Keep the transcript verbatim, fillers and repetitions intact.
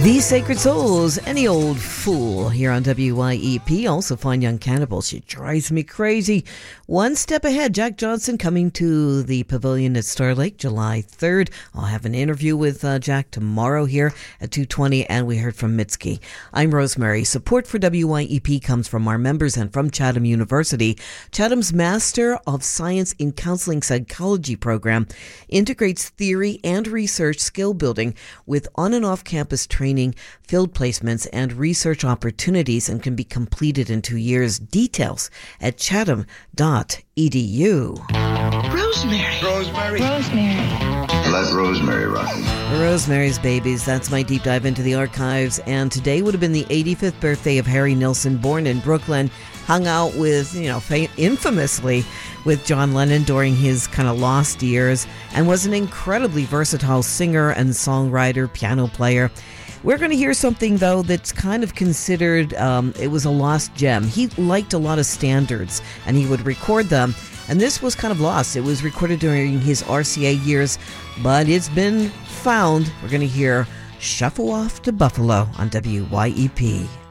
These Sacred Souls, Any Old Fool, here on W Y E P. Also, Fine Young Cannibal, she drives me crazy. One step ahead, Jack Johnson coming to the Pavilion at Star Lake July third. I'll have an interview with uh, Jack tomorrow here at two twenty, and we heard from Mitski. I'm Rosemary. Support for W Y E P comes from our members and from Chatham University. Chatham's Master of Science in Counseling Psychology program integrates theory and research skill building with on and off campus training, field placements, and research opportunities, and can be completed in two years. Details at chatham dot e d u. Rosemary. Rosemary. Rosemary. Let Rosemary rock it. Rosemary's Babies. That's my deep dive into the archives. And today would have been the eighty-fifth birthday of Harry Nilsson, born in Brooklyn. Hung out with, you know, infamously with John Lennon during his kind of lost years, and was an incredibly versatile singer and songwriter, piano player. We're going to hear something, though, that's kind of considered, um, it was a lost gem. He liked a lot of standards, and he would record them, and this was kind of lost. It was recorded during his R C A years, but it's been found. We're going to hear Shuffle Off to Buffalo on W Y E P.